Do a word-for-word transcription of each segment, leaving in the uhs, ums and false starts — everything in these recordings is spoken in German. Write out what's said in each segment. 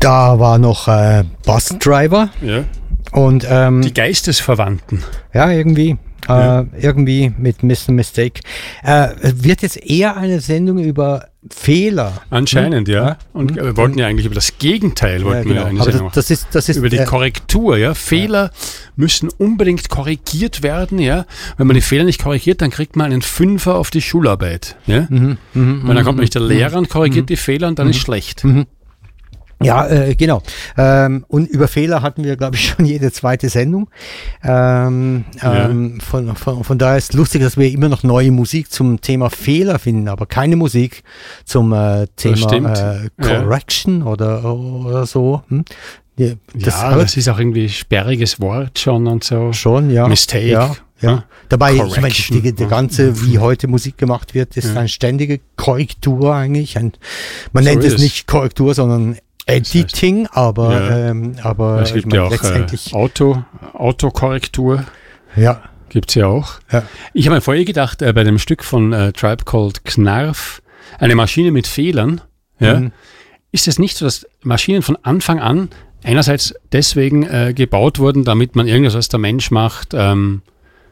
Da war noch äh, Bus Driver. Ja. Und, ähm, die Geistesverwandten. Ja, irgendwie. Ja. Äh, irgendwie mit Mister Mistake. Äh, wird jetzt eher eine Sendung über Fehler. Anscheinend, hm? ja. ja. Und wir wollten ja eigentlich über das Gegenteil, wollten ja, wir genau. eigentlich Aber sagen. das, das ist, das ist, über die äh, Korrektur, ja. Fehler ja. müssen unbedingt korrigiert werden, ja. Wenn man die Fehler nicht korrigiert, dann kriegt man einen Fünfer auf die Schularbeit, ja. Mhm, mh, Weil dann kommt nicht der Lehrer und korrigiert mhm. die Fehler und dann mhm. ist schlecht. Mhm. Ja, äh, genau. Ähm, und über Fehler hatten wir, glaube ich, schon jede zweite Sendung. Ähm, ja. ähm, von, von, von daher ist es lustig, dass wir immer noch neue Musik zum Thema Fehler finden, aber keine Musik zum äh, Thema äh, Correction ja. oder, oder so. Hm? Ja, das, ja, das ist auch irgendwie sperriges Wort schon und so. Schon, ja. Mistake. Ja. Ja. Dabei, ich meine, die, die ganze, wie heute Musik gemacht wird, ist ja. eine ständige Korrektur eigentlich. Ein, man so nennt es nicht Korrektur, sondern Editing, das heißt, aber, ja. ähm, aber es gibt ich mein, ja auch letztendlich äh, Auto, Autokorrektur. Ja. Gibt es ja auch. Ja. Ich habe mir vorher gedacht, äh, bei dem Stück von äh, Tribe Called Knarf, eine Maschine mit Fehlern, ja, mhm. ist es nicht so, dass Maschinen von Anfang an einerseits deswegen äh, gebaut wurden, damit man irgendwas, was der Mensch macht, ähm,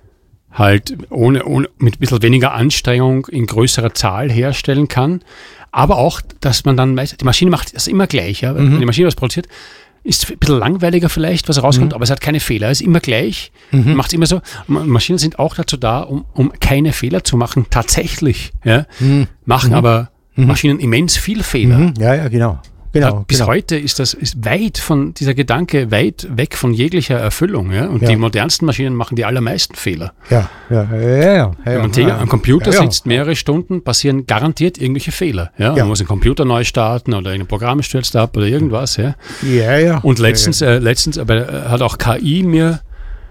halt ohne, ohne, mit ein bisschen weniger Anstrengung in größerer Zahl herstellen kann. Aber auch, dass man dann, die Maschine macht das immer gleich. Ja? Mhm. Wenn die Maschine was produziert, ist ein bisschen langweiliger vielleicht, was rauskommt, mhm. aber es hat keine Fehler. Es ist immer gleich, mhm. macht es immer so. Maschinen sind auch dazu da, um, um keine Fehler zu machen, tatsächlich. Ja? Mhm. Machen mhm. aber mhm. Maschinen immens viel Fehler. Mhm. Ja, ja, genau. Genau, bis genau. heute ist das ist weit von dieser Gedanke weit weg von jeglicher Erfüllung, ja. Und ja. die modernsten Maschinen machen die allermeisten Fehler. Ja, ja, ja, ja. ja Wenn man ja, am Computer ja, ja. sitzt mehrere Stunden, passieren garantiert irgendwelche Fehler. Ja, ja. man muss den Computer neu starten oder ein Programm stürzt ab oder irgendwas. Ja, ja. ja. Und letztens, äh, letztens, aber äh, hat auch K I mir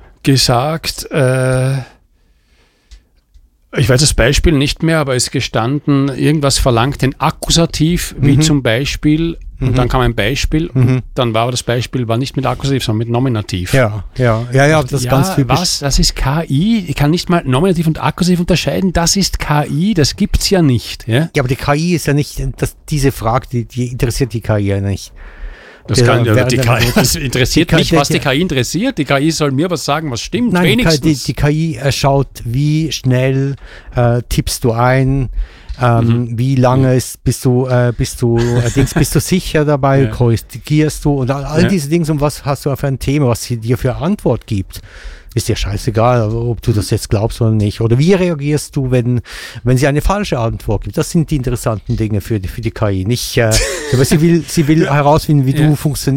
gesagt. Äh, Ich weiß das Beispiel nicht mehr, aber es ist gestanden, irgendwas verlangt den Akkusativ, wie mhm. zum Beispiel, und mhm. dann kam ein Beispiel, mhm. und dann war aber das Beispiel war nicht mit Akkusativ, sondern mit Nominativ. Ja, ja, ja, ja, das ist ja, ganz typisch. Was? Das ist K I? Ich kann nicht mal Nominativ und Akkusativ unterscheiden. Das ist K I, das gibt's ja nicht. Ja, ja aber die K I ist ja nicht, das, diese Frage, die, die interessiert die K I ja nicht. Das, kann, ja, die K I, das interessiert mich, was die K I interessiert. Die K I soll mir was sagen, was stimmt, Nein, wenigstens. Die, die K I schaut, wie schnell äh, tippst du ein, ähm, mhm. wie lange ist, bist du, äh, bist du, äh, Dings, bist du sicher dabei, ja. korrigierst du und all, all ja. diese Dinge, und was hast du für ein Thema, was sie dir für Antwort gibt. Ist dir scheißegal, ob du das jetzt glaubst oder nicht. Oder wie reagierst du, wenn, wenn sie eine falsche Antwort gibt? Das sind die interessanten Dinge für die, für die K I. Nicht, äh, aber sie will, sie will herausfinden, wie ja. du funktionierst.